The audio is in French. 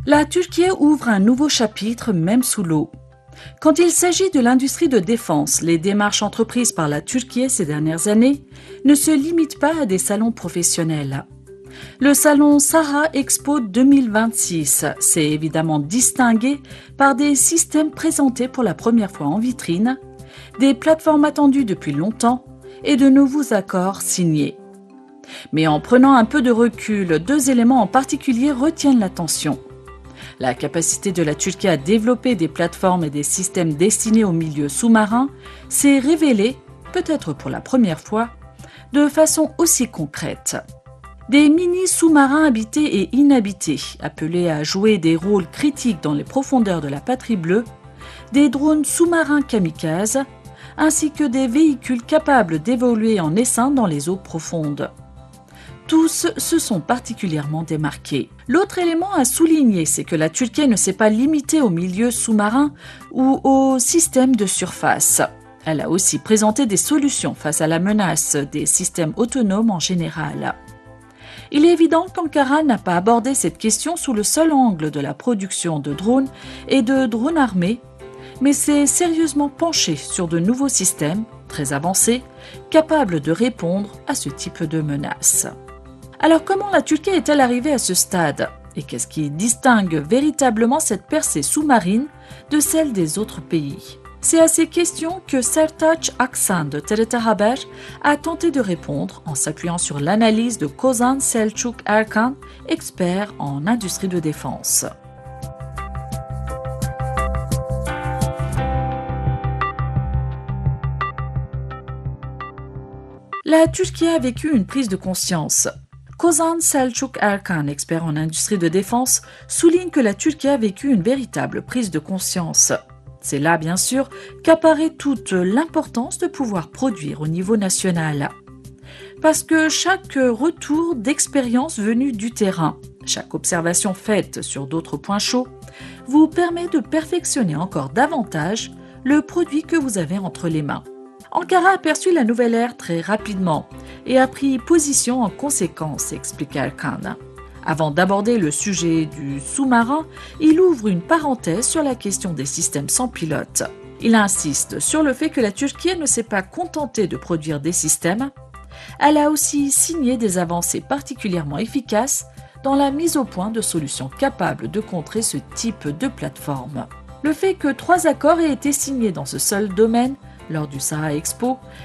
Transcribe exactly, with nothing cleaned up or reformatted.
La Turquie ouvre un nouveau chapitre même sous l'eau. Quand il s'agit de l'industrie de défense, les démarches entreprises par la Turquie ces dernières années ne se limitent pas à des salons professionnels. Le salon Saha Expo deux mille vingt-six s'est évidemment distingué par des systèmes présentés pour la première fois en vitrine, des plateformes attendues depuis longtemps et de nouveaux accords signés. Mais en prenant un peu de recul, deux éléments en particulier retiennent l'attention. La capacité de la Turquie à développer des plateformes et des systèmes destinés au milieu sous-marin s'est révélée, peut-être pour la première fois, de façon aussi concrète. Des mini-sous-marins habités et inhabités, appelés à jouer des rôles critiques dans les profondeurs de la patrie bleue, des drones sous-marins kamikazes, ainsi que des véhicules capables d'évoluer en essaim dans les eaux profondes. Tous se sont particulièrement démarqués. L'autre élément à souligner, c'est que la Turquie ne s'est pas limitée au milieu sous-marin ou au système de surface. Elle a aussi présenté des solutions face à la menace des systèmes autonomes en général. Il est évident qu'Ankara n'a pas abordé cette question sous le seul angle de la production de drones et de drones armés, mais s'est sérieusement penché sur de nouveaux systèmes, très avancés, capables de répondre à ce type de menaces. Alors comment la Turquie est-elle arrivée à ce stade? Et qu'est-ce qui distingue véritablement cette percée sous-marine de celle des autres pays? C'est à ces questions que Sertaç Aksan de T R T Haber a tenté de répondre en s'appuyant sur l'analyse de Kozan Selçuk Erkan, expert en industrie de défense. La Turquie a vécu une prise de conscience. Kozan Selçuk Erkan, expert en industrie de défense, souligne que la Turquie a vécu une véritable prise de conscience. C'est là, bien sûr, qu'apparaît toute l'importance de pouvoir produire au niveau national. Parce que chaque retour d'expérience venue du terrain, chaque observation faite sur d'autres points chauds, vous permet de perfectionner encore davantage le produit que vous avez entre les mains. Ankara a perçu la nouvelle ère très rapidement et a pris position en conséquence, explique Erkan. Avant d'aborder le sujet du sous-marin, il ouvre une parenthèse sur la question des systèmes sans pilote. Il insiste sur le fait que la Turquie ne s'est pas contentée de produire des systèmes, elle a aussi signé des avancées particulièrement efficaces dans la mise au point de solutions capables de contrer ce type de plateforme. Le fait que trois accords aient été signés dans ce seul domaine lors du Saha Expo